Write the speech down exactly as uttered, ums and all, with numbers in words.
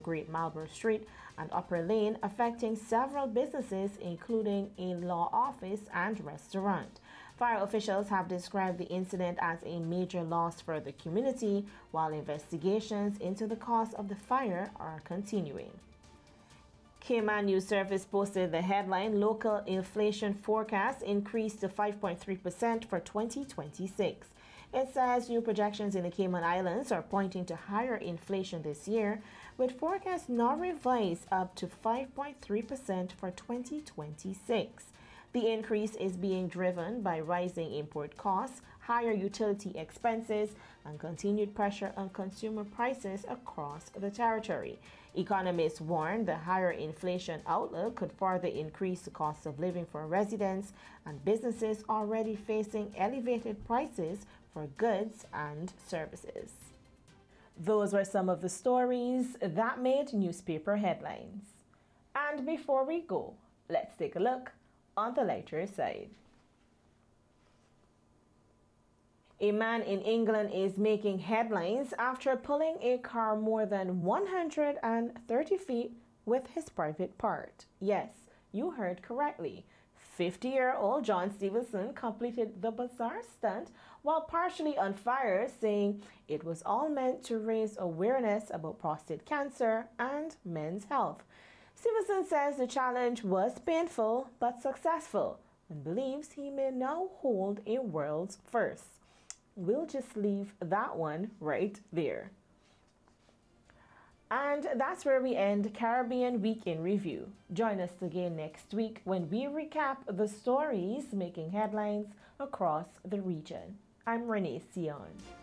Great Marlborough Street and Upper Lane, affecting several businesses, including a law office and restaurant. Fire officials have described the incident as a major loss for the community, while investigations into the cause of the fire are continuing. Cayman News Service posted the headline, "Local inflation forecast increased to five point three percent for twenty twenty-six. It says new projections in the Cayman Islands are pointing to higher inflation this year, with forecasts now revised up to five point three percent for twenty twenty-six. The increase is being driven by rising import costs, higher utility expenses, and continued pressure on consumer prices across the territory. Economists warn the higher inflation outlook could further increase the cost of living for residents and businesses already facing elevated prices for goods and services." Those were some of the stories that made newspaper headlines. And before we go, let's take a look on the lighter side. A man in England is making headlines after pulling a car more than one hundred thirty feet with his private part. Yes, you heard correctly. fifty-year-old John Stevenson completed the bizarre stunt while partially on fire, saying it was all meant to raise awareness about prostate cancer and men's health. Stevenson says the challenge was painful but successful and believes he may now hold a world's first. We'll just leave that one right there. And that's where we end Caribbean Week in Review. Join us again next week when we recap the stories making headlines across the region. I'm Renee Sion.